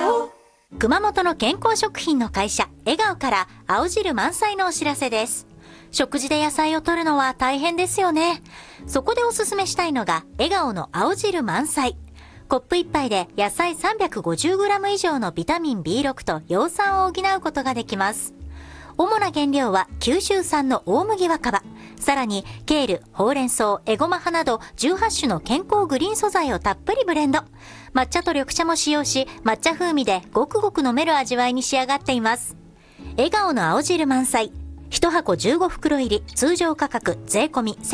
熊本の健康食品の会社笑顔から青汁満載のお知らせです。食事で野菜を摂るのは大変ですよね。そこでおすすめしたいのが笑顔の青汁満載。コップ1杯で野菜 350g 以上のビタミン B6 と葉酸を補うことができます。主な原料は九州産の大麦若葉、さらにケール、ほうれん草、エゴマ葉など18種の健康グリーン素材をたっぷりブレンド。抹茶と緑茶も使用し、抹茶風味でごくごく飲める味わいに仕上がっています。笑顔の青汁満載。1箱15袋入り、通常価格税込み